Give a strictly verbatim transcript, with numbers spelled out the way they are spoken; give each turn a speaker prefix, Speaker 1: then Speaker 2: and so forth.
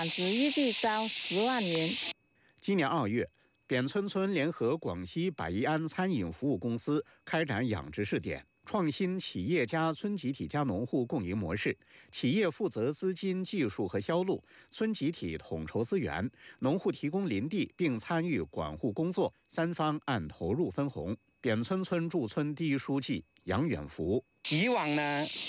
Speaker 1: 只预计招十万人。
Speaker 2: 今年二月，扁村村联合广西百益安餐饮服务公司开展养殖试点。 创新企业加村集体加农户共赢模式，企业负责资金、技术和销路，村集体统筹资源，农户提供林地并参与管护工作，三方按投入分红。扁村村驻村第一书记杨远福：
Speaker 3: 以往呢，